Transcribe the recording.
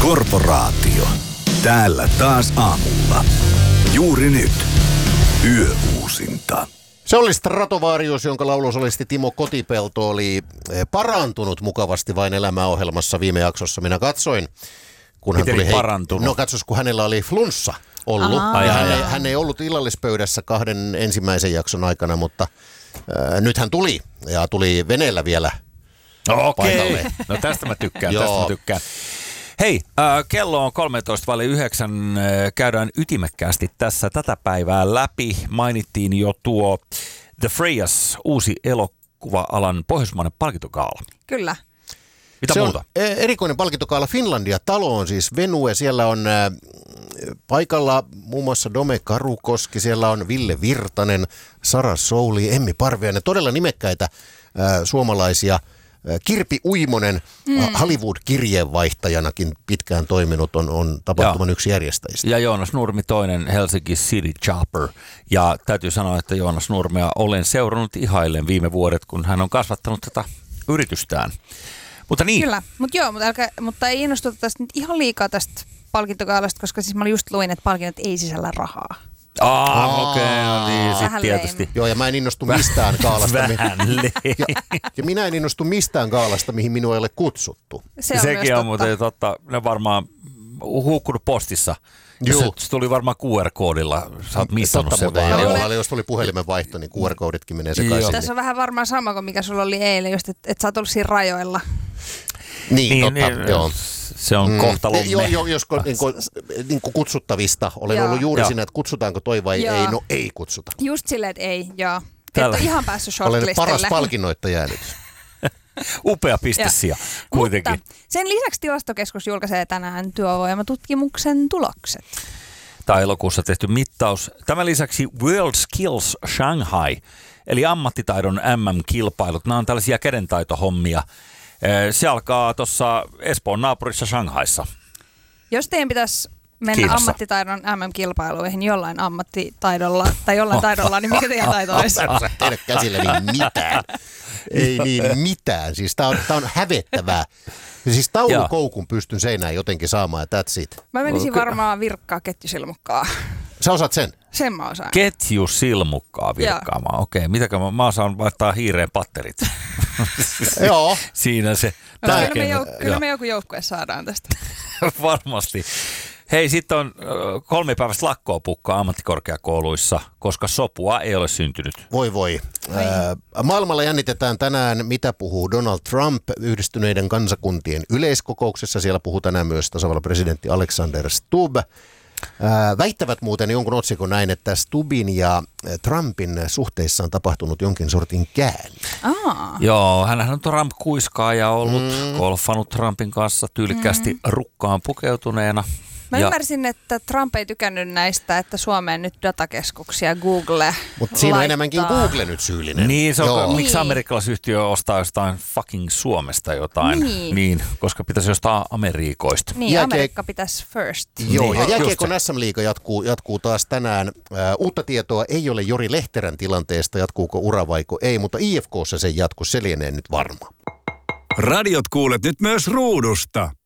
Korporaatio. Täällä taas aamulla. Juuri nyt. Yöuusinta. Se oli Stratovarius, jonka laulusolisti Timo Kotipelto oli parantunut mukavasti vain elämäohjelmassa viime jaksossa. Minä katsoin, kun hän tuli parantunut? No katsos, kun hänellä oli flunssa ollut. Hän ei ollut illallispöydässä 2 ensimmäisen jakson aikana, mutta nyt hän tuli ja tuli veneellä vielä paikalle. No tästä mä tykkään, Hei, kello on 13:09. Käydään ytimekkäästi tässä tätä päivää läpi. Mainittiin jo tuo The Freyas, uusi elokuva-alan pohjoismainen palkintogaala. Kyllä. Mitä se muuta? On erikoinen palkintogaala Finlandia-talo on siis Venue. Siellä on paikalla muun muassa Dome Karukoski, siellä on Ville Virtanen, Sara Souli, Emmi Parviainen. Todella nimekkäitä suomalaisia. Kirpi Uimonen, Hollywood-kirjeenvaihtajanakin pitkään toiminut, on tapahtuman yksi järjestäjistä. Ja Joonas Nurmi toinen, Helsinki City Chopper. Ja täytyy sanoa, että Joonas Nurmea olen seurannut ihaillen viime vuodet, kun hän on kasvattanut tätä yritystään. Mutta niin. Kyllä, mutta ei innostuta tästä nyt ihan liikaa tästä palkintogaalasta, koska siis mä just luin, että palkinnot ei sisällä rahaa. Okei, no niin, sitten tietysti. Joo, ja mä en innostu mistään gaalasta. Vähän ja minä en innostu mistään gaalasta, mihin minua ei ole kutsuttu. Sekin on muuten totta. Ne varmaan huukkunut postissa. Se tuli varmaan QR-koodilla. Sä oot missannut sen vaan. Joo, jos tuli puhelimen vaihto, niin QR-kooditkin menee sekaisin. Tässä on vähän varmaan sama kuin mikä sulla oli eilen, just, että sä oot ollut siinä rajoilla. Niin, totta, joo. Se on kohtalomme. Jos niin kutsuttavista. Olen ollut juuri siinä, että kutsutaanko toi vai ei. No ei kutsuta. Just silleen, että ei, joo. Te et ole ihan päässyt shortlistille. Olen paras palkinnoittaja nyt. Upea pistesija kuitenkin. Mutta sen lisäksi Tilastokeskus julkaisee tänään työvoimatutkimuksen tulokset. Tämä elokuussa tehty mittaus. Tämän lisäksi World Skills Shanghai, eli ammattitaidon MM-kilpailut. Nämä on tällaisia kädentaitohommia. Se alkaa tuossa Espoon naapurissa Shanghaissa. Jos teidän pitäisi mennä Kiinassa ammattitaidon MM-kilpailuihin jollain ammattitaidolla tai jollain taidolla, niin mikä teidän taito olisi? Tehdä käsillä niin mitään. Ei niin mitään. Siis tää on hävettävää. Siis taulukoukun pystyn seinään jotenkin saamaan ja that's it. Mä menisin varmaan virkkaa ketjusilmukkaa. Sä osaat sen? Sen mä osaan. Ketjusilmukkaa virkkaamaan. Okei, mitäkö mä osaan vaihtaa hiireen patterit? Joo. Siinä se. Kyllä me joku joukkue saadaan tästä. Varmasti. Hei, sitten on 3 päivästä lakkoa pukkaa ammattikorkeakouluissa, koska sopua ei ole syntynyt. Voi. Maailmalla jännitetään tänään, mitä puhuu Donald Trump Yhdistyneiden kansakuntien yleiskokouksessa. Siellä puhuu tänään myös tasavallan presidentti Alexander Stubb. Väittävät muuten jonkun otsikon näin, että Stubbin ja Trumpin suhteissa on tapahtunut jonkin sortin käänne. Joo, hänhän on Trump-kuiskaaja ollut, golfannut Trumpin kanssa tyylikkäästi rukkaan pukeutuneena. Mä ymmärsin, että Trump ei tykännyt näistä, että Suomeen nyt datakeskuksia Google mutta siinä on enemmänkin Google nyt syyllinen. Niin, se on, miksi amerikkalaisyhtiö ostaa jostain fucking Suomesta jotain? Niin, koska pitäisi jostain Amerikoista. Niin, Amerikka pitäisi first. Joo, ja jääkiekon SM-liiga jatkuu taas tänään. Uutta tietoa ei ole Jori Lehterän tilanteesta, jatkuuko ura vaiko ei, mutta IFK:ssa se jatkuu, se lienee nyt varma. Radiot kuulet nyt myös ruudusta.